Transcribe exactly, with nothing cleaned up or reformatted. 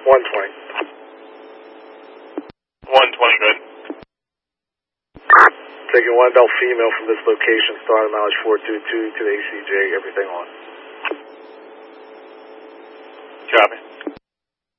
one twenty. one twenty, good. Taking one Bell female from this location, starting mileage four two two to the A C J, everything on.